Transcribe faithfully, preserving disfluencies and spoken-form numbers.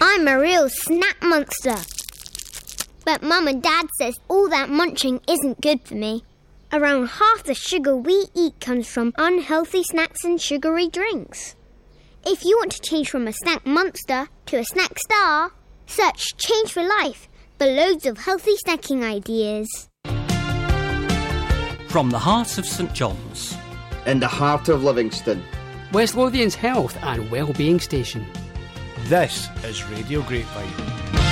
I'm a real snack monster. But Mum and Dad says all that munching isn't good for me. Around half the sugar we eat comes from unhealthy snacks and sugary drinks. If you want to change from a snack monster to a snack star, search Change for Life for loads of healthy snacking ideas. From the heart of St John's, in the heart of Livingston, West Lothian's health and wellbeing station. This is Radio Grapevine.